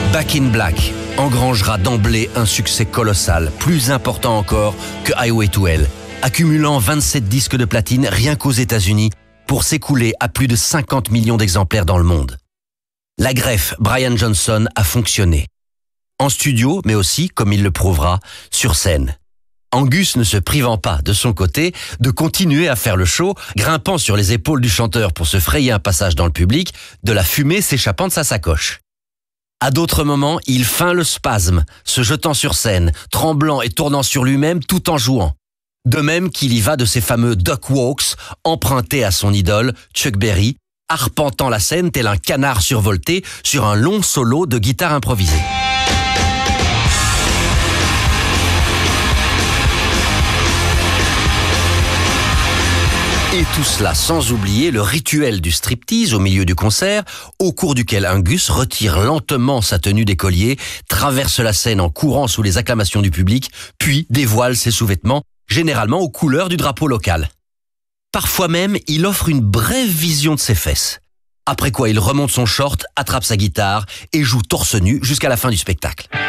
Back in Black engrangera d'emblée un succès colossal, plus important encore que Highway to Hell, accumulant 27 disques de platine rien qu'aux États-Unis pour s'écouler à plus de 50 millions d'exemplaires dans le monde. La greffe Brian Johnson a fonctionné. En studio, mais aussi, comme il le prouvera, sur scène. Angus ne se privant pas, de son côté, de continuer à faire le show, grimpant sur les épaules du chanteur pour se frayer un passage dans le public, de la fumée s'échappant de sa sacoche. À d'autres moments, il feint le spasme, se jetant sur scène, tremblant et tournant sur lui-même tout en jouant. De même qu'il y va de ses fameux duck walks, empruntés à son idole, Chuck Berry, arpentant la scène tel un canard survolté sur un long solo de guitare improvisée. Et tout cela sans oublier le rituel du striptease au milieu du concert, au cours duquel Angus retire lentement sa tenue d'écolier, traverse la scène en courant sous les acclamations du public, puis dévoile ses sous-vêtements, généralement aux couleurs du drapeau local. Parfois même, il offre une brève vision de ses fesses. Après quoi, il remonte son short, attrape sa guitare et joue torse nu jusqu'à la fin du spectacle.